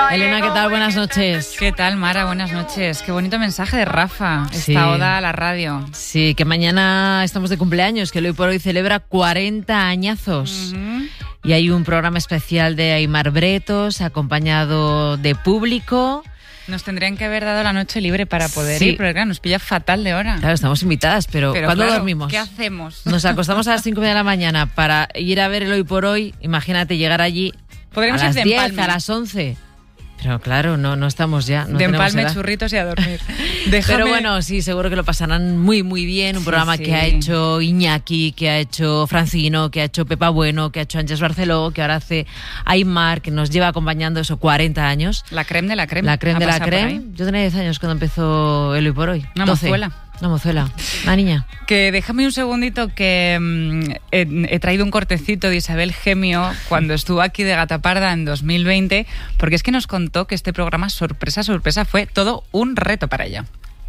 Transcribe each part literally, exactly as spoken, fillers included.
Elena, ¿qué tal? Buenas noches. ¿Qué tal, Mara? Buenas noches. Qué bonito mensaje de Rafa, esta Sí. oda a la radio. Sí, que mañana estamos de cumpleaños, que el Hoy por Hoy celebra cuarenta añazos. Uh-huh. Y hay un programa especial de Aimar Bretos, acompañado de público. Nos tendrían que haber dado la noche libre para poder Sí. ir, pero claro, nos pilla fatal de hora. Claro, estamos invitadas, pero, Pero ¿cuándo claro, dormimos? ¿qué hacemos? Nos acostamos a las cinco y media de la mañana para ir a ver el Hoy por Hoy. Imagínate llegar allí Podríamos a ir las de diez, empalme. a las once. Pero claro, no, no estamos ya. No de tenemos empalme, edad. churritos y a dormir. Déjame... Pero bueno, sí, seguro que lo pasarán muy, muy bien. Un Sí, programa sí. que ha hecho Iñaki, que ha hecho Francino, que ha hecho Pepa Bueno, que ha hecho Ángeles Barceló, que ahora hace Aimar, que nos lleva acompañando eso cuarenta años. La creme de la creme. La creme Ha de la pasado por creme. ahí. Yo tenía diez años cuando empezó el Hoy por Hoy. Una doce. mozuela. Una mozuela. Una niña. Que déjame un segundito que mm, he, he traído un cortecito de Isabel Gemio cuando estuvo aquí de Gataparda en dos mil veinte, porque es que nos contó que este programa, sorpresa, sorpresa, fue todo un reto para ella.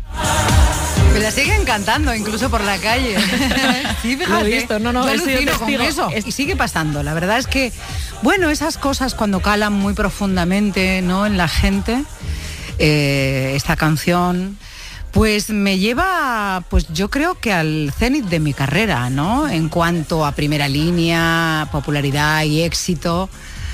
Me la siguen cantando, incluso por la calle. Sí, fíjate. Lo he visto, no, no, Yo he sido alucino con testigo. eso. Y sigue pasando. La verdad es que, bueno, esas cosas cuando calan muy profundamente, ¿no?, en la gente, eh, esta canción, pues me lleva, pues yo creo que al cenit de mi carrera, ¿no? En cuanto a primera línea, popularidad y éxito,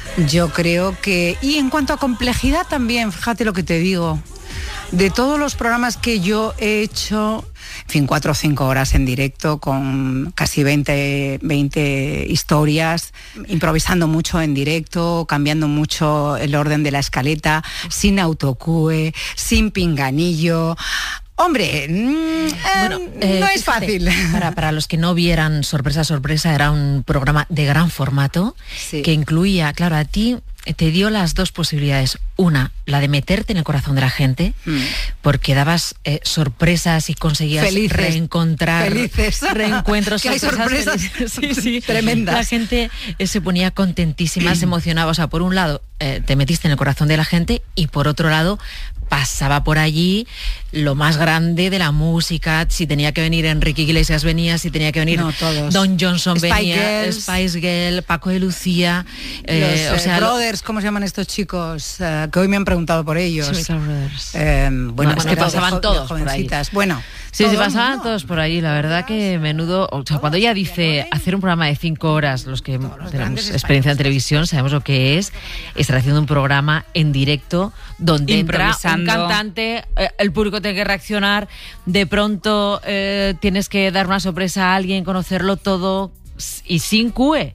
yo creo que... Y en cuanto a complejidad también, fíjate lo que te digo. De todos los programas que yo he hecho, en fin, cuatro o cinco horas en directo con casi veinte, veinte historias, improvisando mucho en directo, cambiando mucho el orden de la escaleta, sin autocue, sin pinganillo. Hombre, mm, Bueno, eh, eh, no es fíjate, fácil. Para, para los que no vieran Sorpresa, Sorpresa, era un programa de gran formato, Sí. que incluía, claro, a ti te dio las dos posibilidades. Una, la de meterte en el corazón de la gente, Mm. porque dabas eh, sorpresas y conseguías Felices. reencontrar Felices. reencuentros. Que hay sorpresas felices. Sí, sí. tremendas. La gente eh, se ponía contentísima, se emocionaba. O sea, por un lado, eh, te metiste en el corazón de la gente, y por otro lado, pasaba por allí lo más grande de la música. Si tenía que venir Enrique Iglesias, venía. Si tenía que venir No, todos. Don Johnson, Spice venía. Girls. Spice Girl, Paco de Lucía. eh, Los o sea, eh, lo- brothers, ¿cómo se llaman estos chicos? Eh, que hoy me han preguntado por ellos. Chemical Brothers. Eh, bueno, No, es que de pasaban jo- de todos por ahí. jovencitas. Bueno, Sí, todo se el pasaban mundo. todos por ahí. La verdad que menudo... O sea, cuando ella dice hacer un programa de cinco horas, los que tenemos grandes experiencia en televisión sabemos lo que es estar haciendo un programa en directo donde entra un Improvisando. cantante, eh, el público tiene que reaccionar, de pronto eh, tienes que dar una sorpresa a alguien, conocerlo todo y sin C U E.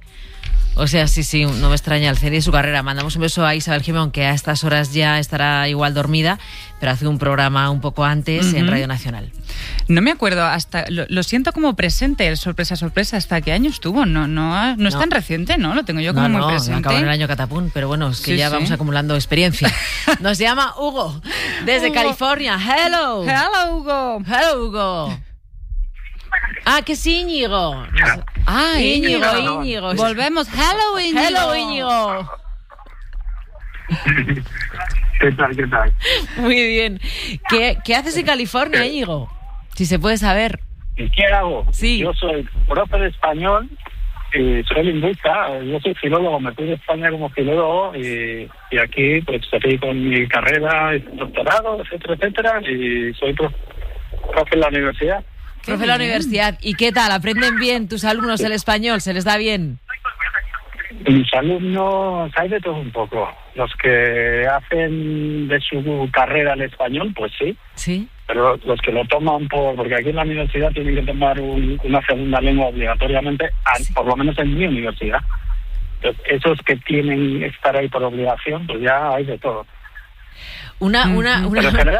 O sea, sí, sí, no me extraña el cine y su carrera. Mandamos un beso a Isabel Gemio, aunque a estas horas ya estará igual dormida, pero hace un programa un poco antes en Ujú. Radio Nacional. No me acuerdo, hasta lo, lo siento como presente, el sorpresa, sorpresa. ¿Hasta qué año estuvo? No, no, no es No. tan reciente, ¿no? Lo tengo yo como no, muy no, presente. acabó en el año catapún, pero bueno, es que Sí, ya sí. vamos acumulando experiencia. Nos llama Hugo, desde Hugo. California. Hello. Hello, Hugo. Hello, Hugo. Ah, que es Íñigo. No sé. Ah, Íñigo, Íñigo. Íñigo. Volvemos. Hello, Íñigo. Hello, Íñigo. ¿Qué tal? ¿Qué tal? Muy bien. ¿Qué, qué haces en California, Íñigo? Si se puede saber. ¿Y qué hago? Sí. Yo soy profe de español, eh, soy lingüista, yo soy filólogo, me fui de España como filólogo y, y aquí pues seguí con mi carrera, doctorado, etcétera, etcétera, y soy profe, profe en la universidad. Profe de la universidad. ¿Y qué tal? ¿Aprenden bien tus alumnos el español? ¿Se les da bien? Mis alumnos hay de todo un poco. Los que hacen de su carrera el español, pues sí. Sí. Pero los que lo toman por... Porque aquí en la universidad tienen que tomar un- una segunda lengua obligatoriamente, a- por lo menos en mi universidad. Entonces, esos que tienen que estar ahí por obligación, pues ya hay de todo. Una, una, Ujú. una, Pero en general